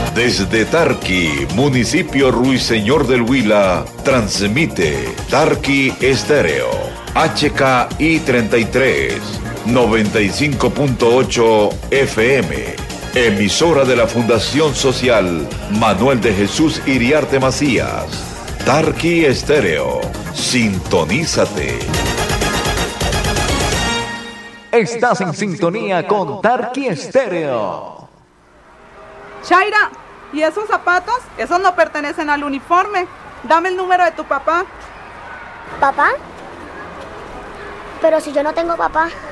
Desde Tarqui, municipio Ruiseñor del Huila, transmite Tarqui Estéreo, HKI 33, 95.8 FM, emisora de la Fundación Social Manuel de Jesús Iriarte Macías. Tarqui Estéreo, sintonízate. Estás en sintonía con Tarqui Estéreo. Chaira, ¿y esos zapatos? Esos no pertenecen al uniforme. Dame el número de tu papá. ¿Papá? Pero si yo no tengo papá.